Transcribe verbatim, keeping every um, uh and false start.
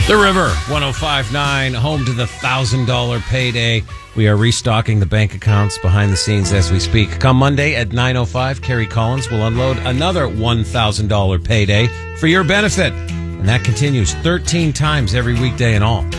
The River, one oh five point nine, home to the one thousand dollars payday. We are restocking the bank accounts behind the scenes as we speak. Come Monday at nine oh five, Kerry Collins will unload another one thousand dollars payday for your benefit. And that continues thirteen times every weekday in all.